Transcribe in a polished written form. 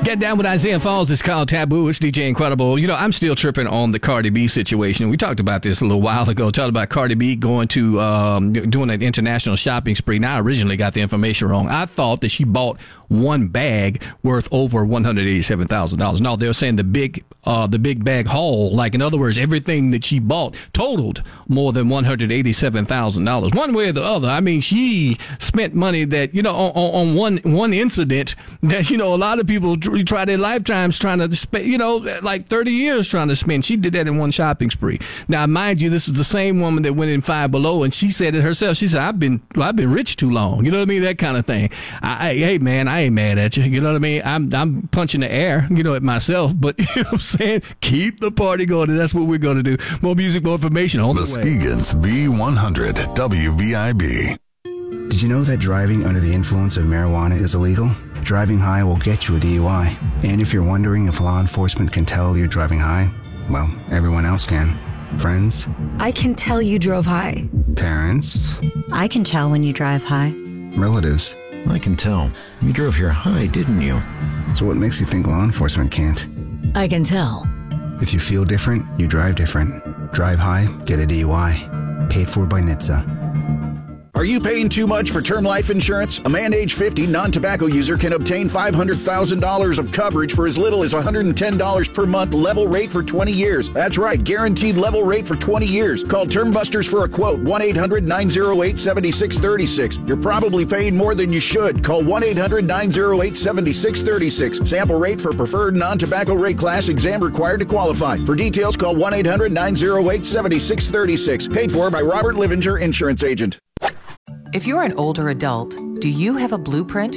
Get down with Isaiah Falls. It's called Taboo. It's DJ Incredible. You know, I'm still tripping on the Cardi B situation. We talked about this a little while ago. Talked about Cardi B going to doing an international shopping spree. Now, I originally got the information wrong. I thought that she bought one bag worth over $187,000. No, they're saying the big bag haul. Like, in other words, everything that she bought totaled more than $187,000. One way or the other. I mean, she spent money that, you know, on one incident that, you know, a lot of people try their lifetimes trying to spend, you know, like 30 years trying to spend. She did that in one shopping spree. Now, mind you, this is the same woman that went in Five Below, and she said it herself. She said, I've been rich too long. You know what I mean? That kind of thing. Hey, man, I ain't mad at you. You know what I mean? I'm punching the air, you know, at myself, but you know what I'm saying? Keep the party going, and that's what we're going to do. More music, more information on the way. Muskegon's V100 WVIB. Did you know that driving under the influence of marijuana is illegal? Driving high will get you a DUI. And if you're wondering if law enforcement can tell you're driving high, well, everyone else can. Friends? I can tell you drove high. Parents? I can tell when you drive high. Relatives? I can tell. You drove here high, didn't you? So what makes you think law enforcement can't? I can tell. If you feel different, you drive different. Drive high, get a DUI. Paid for by NHTSA. Are you paying too much for term life insurance? A man age 50 non-tobacco user can obtain $500,000 of coverage for as little as $110 per month, level rate for 20 years. That's right, guaranteed level rate for 20 years. Call Term Busters for a quote, 1-800-908-7636. You're probably paying more than you should. Call 1-800-908-7636. Sample rate for preferred non-tobacco rate class, exam required to qualify. For details, call 1-800-908-7636. Paid for by Robert Livinger, Insurance Agent. If you're an older adult, do you have a blueprint